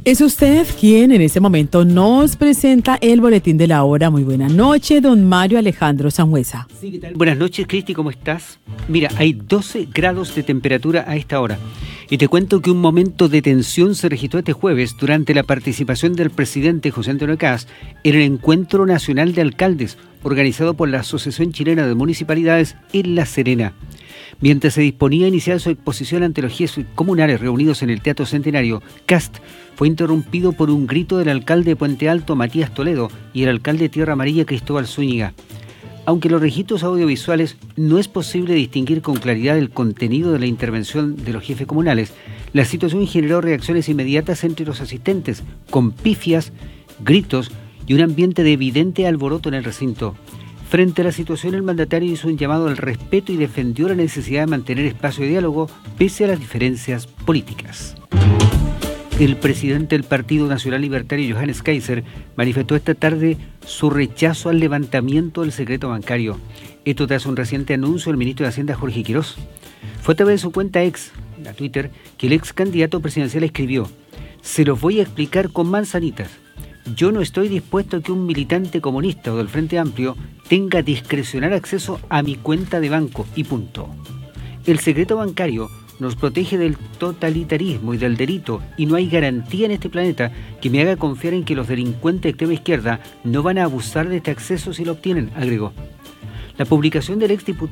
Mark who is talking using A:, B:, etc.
A: Es usted quien en este momento nos presenta el boletín de la hora. Muy buena noche, don Mario Alejandro Sangüesa.
B: Sí, ¿qué tal? Buenas noches, Cristi, ¿cómo estás? Mira, hay 12 grados de temperatura a esta hora. Y te cuento que un momento de tensión se registró este jueves durante la participación del presidente José Antonio Kast en el Encuentro Nacional de Alcaldes, organizado por la Asociación Chilena de Municipalidades en La Serena. Mientras se disponía a iniciar su exposición ante los jefes comunales reunidos en el Teatro Centenario, Kast fue interrumpido por un grito del alcalde de Puente Alto, Matías Toledo, y el alcalde de Tierra Amarilla, Cristóbal Zúñiga. Aunque en los registros audiovisuales no es posible distinguir con claridad el contenido de la intervención de los jefes comunales, la situación generó reacciones inmediatas entre los asistentes, con pifias, gritos y un ambiente de evidente alboroto en el recinto. Frente a la situación, el mandatario hizo un llamado al respeto y defendió la necesidad de mantener espacio de diálogo pese a las diferencias políticas. El presidente del Partido Nacional Libertario, Johannes Kaiser, manifestó esta tarde su rechazo al levantamiento del secreto bancario. Esto tras un reciente anuncio del ministro de Hacienda, Jorge Quirós. Fue a través de su cuenta ex, la Twitter, que el ex candidato presidencial escribió: "Se los voy a explicar con manzanitas. Yo no estoy dispuesto a que un militante comunista o del Frente Amplio tenga discrecional acceso a mi cuenta de banco y punto. El secreto bancario nos protege del totalitarismo y del delito y no hay garantía en este planeta que me haga confiar en que los delincuentes de extrema izquierda no van a abusar de este acceso si lo obtienen", agregó. La publicación del exdiputado